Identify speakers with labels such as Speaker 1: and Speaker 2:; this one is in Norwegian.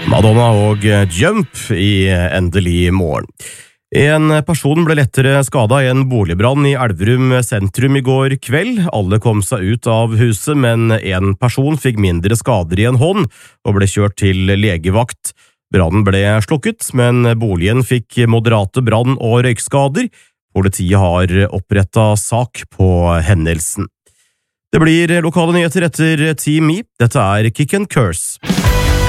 Speaker 1: Madonna og Jump i Endelig morgen. En person ble lettere skadet i en boligbrann i Elverum sentrum i går kveld. Alle kom seg ut av huset, men en person fikk mindre skader i en hånd og ble kjørt til legevakt. Brannen ble slukket, men boligen fikk moderate brann- og røykskader. Politiet har opprettet sak på hendelsen. Det blir lokale nyheter etter Team Me. Dette er Kick and Curse.